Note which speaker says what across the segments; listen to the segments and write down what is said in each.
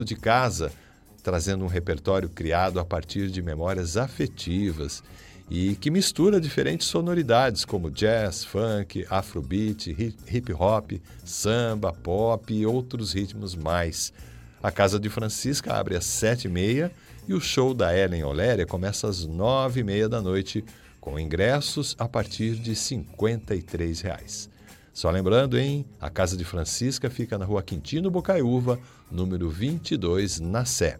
Speaker 1: de casa, trazendo um repertório criado a partir de memórias afetivas e que mistura diferentes sonoridades como jazz, funk, afrobeat, hip hop, samba, pop e outros ritmos mais. A Casa de Francisca abre às 7h30 e o show da Ellen Oléria começa às 9h30 da noite, com ingressos a partir de R$ 53. Só lembrando, hein? A Casa de Francisca fica na Rua Quintino Bocaiúva, número 22, na Sé.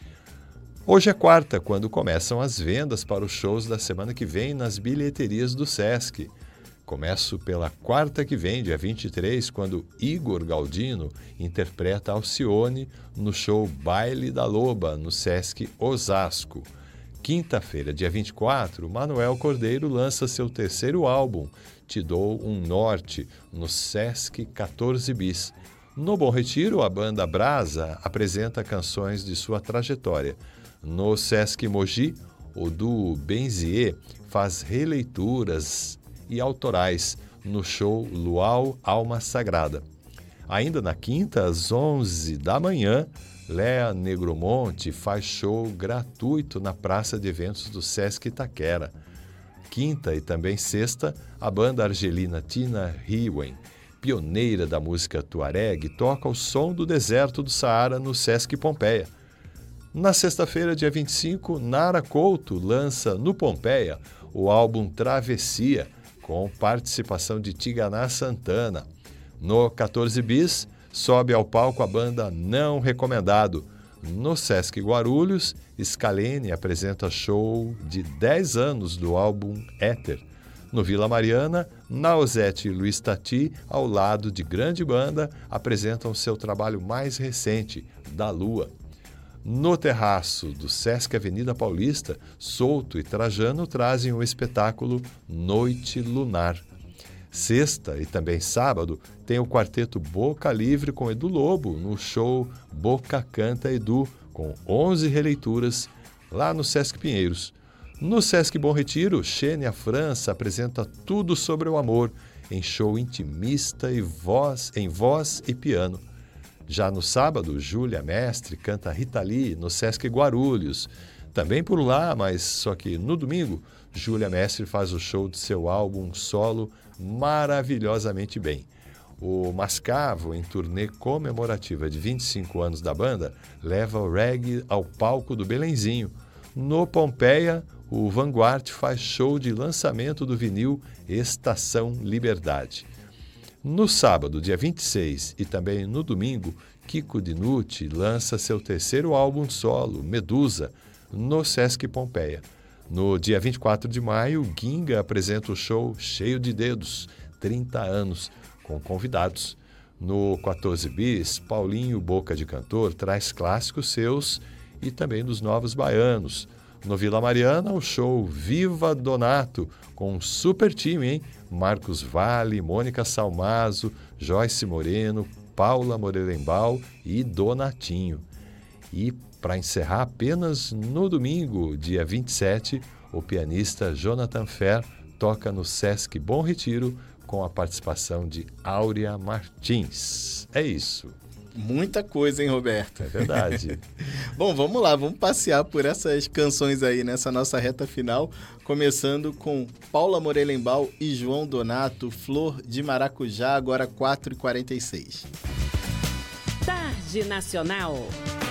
Speaker 1: Hoje é quarta, quando começam as vendas para os shows da semana que vem nas bilheterias do Sesc. Começo pela quarta que vem, dia 23, quando Igor Galdino interpreta Alcione no show Baile da Loba, no Sesc Osasco. Quinta-feira, dia 24, Manuel Cordeiro lança seu terceiro álbum, Te Dou um Norte, no Sesc 14 Bis. No Bom Retiro, a banda Brasa apresenta canções de sua trajetória. No Sesc Mogi, o duo Benzier faz releituras e autorais no show Luau Alma Sagrada. Ainda na quinta, às 11 da manhã, Léa Negromonte faz show gratuito na Praça de Eventos do Sesc Itaquera. Quinta e também sexta, a banda argelina Tina Hiwen, pioneira da música tuareg, toca o som do deserto do Saara no Sesc Pompeia. Na sexta-feira, dia 25, Nara Couto lança no Pompeia o álbum Travessia, com participação de Tiganá Santana. No 14 Bis, sobe ao palco a banda Não Recomendado. No Sesc Guarulhos, Scalene apresenta show de 10 anos do álbum Éter. No Vila Mariana, Nausete e Luiz Tati, ao lado de grande banda, apresentam seu trabalho mais recente, Da Lua. No terraço do Sesc Avenida Paulista, Souto e Trajano trazem o espetáculo Noite Lunar. Sexta e também sábado tem o quarteto Boca Livre com Edu Lobo no show Boca Canta Edu, com 11 releituras lá no Sesc Pinheiros. No Sesc Bom Retiro, Xênia França apresenta Tudo sobre o Amor, em show intimista e em voz e piano. Já no sábado, Júlia Mestre canta Rita Lee no Sesc Guarulhos. Também por lá, mas só que no domingo, Júlia Mestre faz o show de seu álbum solo Maravilhosamente Bem. O Mascavo, em turnê comemorativa de 25 anos da banda, leva o reggae ao palco do Belenzinho. No Pompeia, o Vanguard faz show de lançamento do vinil Estação Liberdade. No sábado, dia 26, e também no domingo, Kiko Dinucci lança seu terceiro álbum solo, Medusa, no Sesc Pompeia. No dia 24 de maio, Ginga apresenta o show Cheio de Dedos, 30 anos, com convidados. No 14 Bis, Paulinho Boca de Cantor traz clássicos seus e também dos novos baianos. No Vila Mariana, o show Viva Donato, com um super time, hein? Marcos Vale, Mônica Salmazo, Joyce Moreno, Paula Morelenbaum e Donatinho. E, para encerrar, apenas no domingo, dia 27, o pianista Jonathan Fer toca no Sesc Bom Retiro com a participação de Áurea Martins. É isso.
Speaker 2: Muita coisa, hein, Roberto?
Speaker 1: É verdade.
Speaker 2: Bom, vamos lá, vamos passear por essas canções aí nessa nossa reta final, começando com Paula Morelenbaum e João Donato, Flor de Maracujá, agora 4h46.
Speaker 3: Tarde Nacional.